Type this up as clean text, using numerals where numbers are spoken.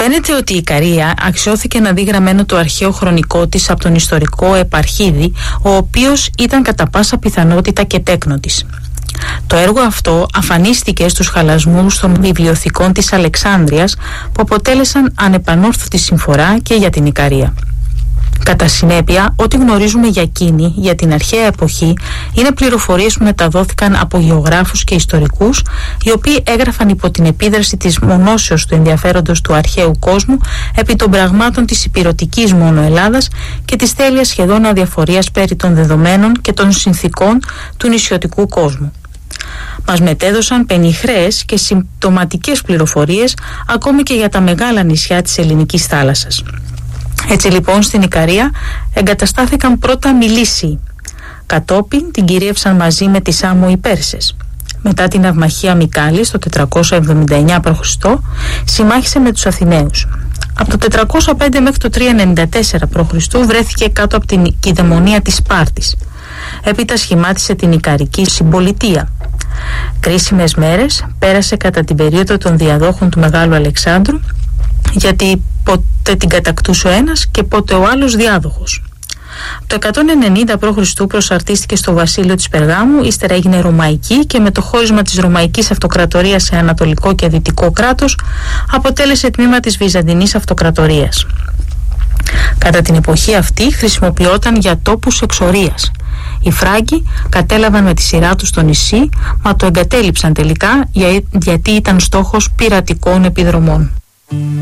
Φαίνεται ότι η Ικαρία αξιώθηκε να δει γραμμένο το αρχαίο χρονικό της από τον ιστορικό Επαρχίδη, ο οποίος ήταν κατά πάσα πιθανότητα και τέκνο της. Το έργο αυτό αφανίστηκε στους χαλασμούς των βιβλιοθηκών της Αλεξάνδρειας, που αποτέλεσαν ανεπανόρθωτη συμφορά και για την Ικαρία. Κατά συνέπεια, ό,τι γνωρίζουμε για εκείνη, για την αρχαία εποχή, είναι πληροφορίες που μεταδόθηκαν από γεωγράφους και ιστορικούς, οι οποίοι έγραφαν υπό την επίδραση της μονώσεως του ενδιαφέροντος του αρχαίου κόσμου επί των πραγμάτων της ηπειρωτικής μόνο Ελλάδας και της τέλειας σχεδόν αδιαφορίας περί των δεδομένων και των συνθήκων του νησιωτικού κόσμου. Μας μετέδωσαν πενιχρές και συμπτωματικές πληροφορίες ακόμη και για τα μεγάλα νησιά της ελληνικής θάλασσας. Έτσι λοιπόν στην Ικαρία εγκαταστάθηκαν πρώτα Μιλήσιοι. Κατόπιν την κυρίευσαν μαζί με τη Σάμο οι Πέρσες. Μετά την ναυμαχία Μικάλης το 479 π.Χ. συμμάχισε με τους Αθηναίους. Από το 405 μέχρι το 394 π.Χ. βρέθηκε κάτω από την κυδαιμονία της Σπάρτης. Έπειτα σχημάτισε την Ικαρική συμπολιτεία. Κρίσιμες μέρες πέρασε κατά την περίοδο των διαδόχων του Μεγάλου Αλεξάνδρου, γιατί πότε την κατακτούσε ο ένας και πότε ο άλλος διάδοχος. Το 190 π.Χ. προσαρτίστηκε στο βασίλειο της Περγάμου, ύστερα έγινε Ρωμαϊκή και με το χώρισμα της Ρωμαϊκής Αυτοκρατορίας σε Ανατολικό και Δυτικό κράτος αποτέλεσε τμήμα της Βυζαντινής Αυτοκρατορίας. Κατά την εποχή αυτή χρησιμοποιόταν για τόπους εξορίας. Οι Φράγκοι κατέλαβαν με τη σειρά τους το νησί, μα το εγκατέλειψαν τελικά γιατί ήταν στόχος πειρατικών επιδρομών.